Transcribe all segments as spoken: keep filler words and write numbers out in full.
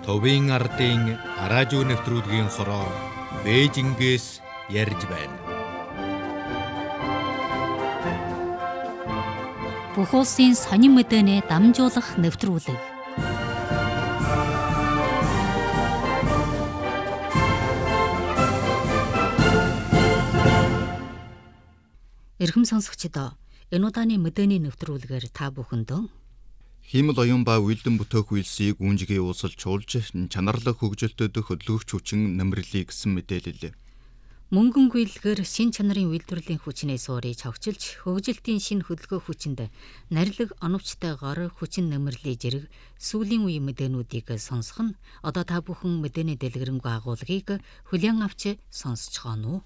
Товын ардын араажуу нэвтрүүлгийн хороо Бээжингээс ярьж байна. Бүх улсын сонин мэдээний дамжуулах нэвтрүүлэг. Эрхэм сонсогчдоо, энэ удааны мэдээний нэвтрүүлгээр та бүхэндөө Хиймэл оюун ба үйлдэн бүтээх үйлсийг гүнжигээ уусалж чуулж чанарлаг хөгжилтөд хөдөлгөгч хүчин нэмэрлэе гэсэн мэдээлэл. мөнгөн гүйлгээр шин чанарын үйлдвэрлэлийн хүчнээс уурыг хөгжилж, хөгжилтийн шин хөдөлгөөх хүчинд нарилэг оновчтойгоор хүчин нэмэрлэе зэрэг сүүлийн үеийн мэдээнүүдийг сонсох нь одоо та бүхэн мэдээний дэлгэрэнгүй агуулгыг хүлээн авч сонсож байгаа нь.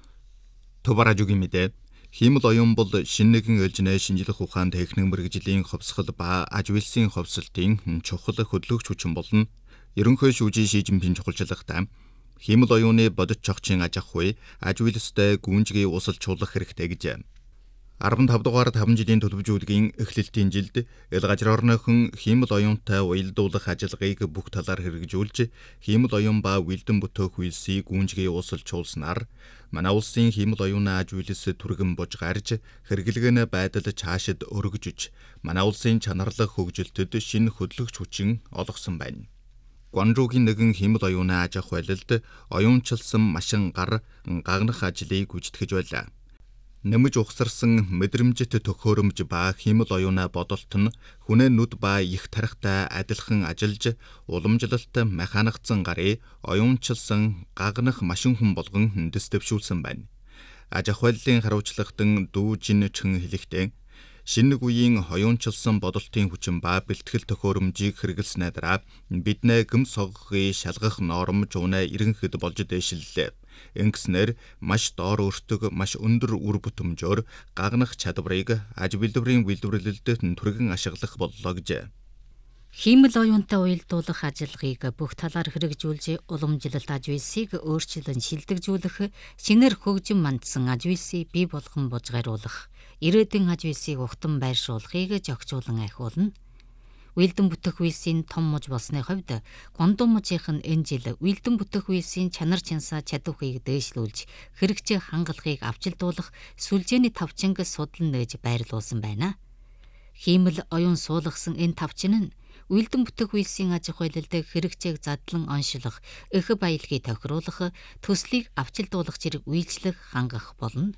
Товаражугийн мэдээ. Хиймэл оюун бол шинэ нэгэн ээлжинэ шинжлэх ухаан техник мэргэжлийн ховсгол ба аж үйлсийн ховсолтын чухал хөдөлгөгч хүчин болно. Ерөнхий шүүжийн Ши Жинпин чухалчлагтай хиймэл оюуны бодит чогчийн аж ахуй аж үйлстэй гүнжгий усалжуулах хэрэгтэй гэж. арван тав дугаар таван жилийн төлөвжүүлгийн эхлэлтийн жилд эл газар орныхон хиймэл оюунтай уялдуулах ажиллагааг бүх талаар хэрэгжүүлж, хиймэл оюун ба үйлдэн бүтээх үйлсийг гүнжгий усалжуулснаар манай улсын хиймэл оюуны аж үйлс түргэн бож гарж, хэрэглэгэн байдал цаашид өргөжж, манай улсын чанарлаг хөгжилтөд шинэ хөдөлгөгч хүчин олгосон байна. Гуанчжуугийн нэгэн хиймэл оюуны аж ахуйлалд оюунчилсан машин гар гагнах ажлыг гүйцэтгэж байлаа. Нэмж ухсарсан мэдрэмжит төхөөрөмж ба хиймэл оюуны бодолт нь хүнээ нүд ба их тарихтай адилхан ажиллаж, уламжлалт механикцсан гарыг оюунчилсан гагнах машин хүн болгон дэс дэвшүүлсэн байна. Аж ахуйллын хариуцлагатан Дүү Жин Чэн хэлэхдээ шинэ үеийн оюунчилсан бодолтын хүчин ба бэлтгэл төхөөрөмжийг хэрэгэлснээр дараа биднээ гэм соггохыг шалгах норм жуунаа иргэнхэд болж дэшиллээ. Ингэснээр маш доор өртөг, маш өндөр үр бүтэмжөөр гагнах чадварыг аж үйлдвэрийн үйлдвэрлэлд түргэн ашиглах боллоо гэж. Хиймэл оюунтай уялдуулах ажиллагааг бүх талаар хэрэгжүүлж, уламжлалт аж үйлсийг өөрчлөн шилдэгжүүлэх, шинээр хөгжин мандсан аж үйлсийг бий болгон бужгааруулах, ирээдүйн аж үйлсийг ухтан байршуулахыг зохицуулан ахиулна. Үйлдэн бүтээх үйлсийн том муж болсны хувьд Гуандун мужийнх нь энэ жил үйлдэн бүтээх үйлсийн чанар чансаа чадварыг дээшлүүлж, хэрэгжих хангалтыг авчилдуулах сүлжээний тавчинг судлан нээж байрлуулсан байна. Хиймэл оюун суулгасан энэ тавчин нь үйлдэн бүтээх үйлсийн аж ахуйлалд хэрэгжээг задлан оншилох, их баялагийг тохируулах, төслийг авчилдуулах зэрэг үйлчлэх хангах болно.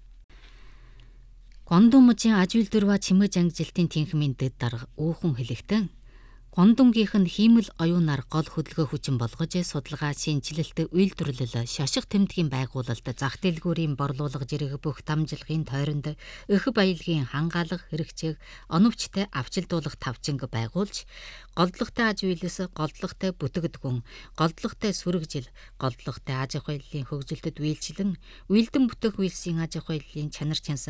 Гуандун мужийн аж үйлдвэр ба чимээ ангижилтын тэнхимийн дэд дарга Үүхэн хэлэхдээ Гуандунгийнх нь хиймэл оюунаар гол хөдөлгөөх хүчин болгож, судалгаа, шинжилэлт, үйлдвэрлэл, шоших тэмдгийн байгуулалт, зах дэлгүүрийн борлуулга зэрэг бүх дамжлагын тойронд их баялагын хангаалга, хэрэгжээг оновчтой авчилдуулах тавчинг байгуулж, голдлогтой аж үйлс, голдлогтой бүтээгдэхүүн, голдлогтой сүрэгжил, голдлогтой аж ахуйллын хөгжилтөд үйлчлэн, үйлдэн бүтээх үйлсийн аж ахуйллын чанар чанс